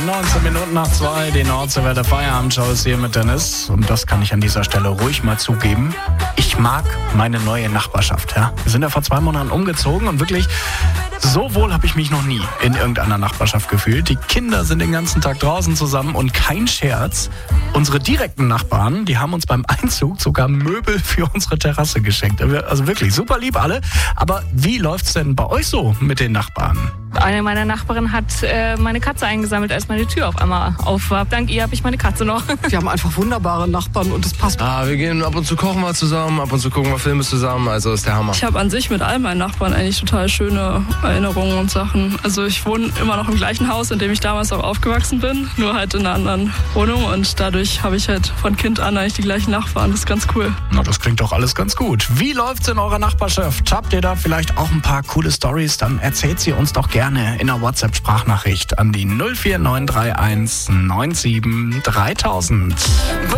19 Minuten nach 2, die Nordseewelle Feierabendshow ist hier mit Dennis. Und das kann ich an dieser Stelle ruhig mal zugeben. Ich mag meine neue Nachbarschaft. Ja? Wir sind ja vor 2 Monaten umgezogen und wirklich so wohl habe ich mich noch nie in irgendeiner Nachbarschaft gefühlt. Die Kinder sind den ganzen Tag draußen zusammen und kein Scherz. Unsere direkten Nachbarn, die haben uns beim Einzug sogar Möbel für unsere Terrasse geschenkt. Also wirklich super lieb alle. Aber wie läuft's denn bei euch so mit den Nachbarn? Eine meiner Nachbarinnen hat meine Katze eingesammelt, als meine Tür auf einmal auf war. Dank ihr habe ich meine Katze noch. Wir haben einfach wunderbare Nachbarn und es passt. Wir gehen ab und zu kochen wir zusammen, ab und zu gucken wir Filme zusammen, also ist der Hammer. Ich habe an sich mit all meinen Nachbarn eigentlich total schöne Erinnerungen und Sachen. Also ich wohne immer noch im gleichen Haus, in dem ich damals auch aufgewachsen bin, nur halt in einer anderen Wohnung und dadurch habe ich halt von Kind an eigentlich die gleichen Nachbarn. Das ist ganz cool. Na, das klingt doch alles ganz gut. Wie läuft's in eurer Nachbarschaft? Habt ihr da vielleicht auch ein paar coole Storys? Dann erzählt sie uns doch gerne in einer WhatsApp-Sprachnachricht an die 04931 97 3000.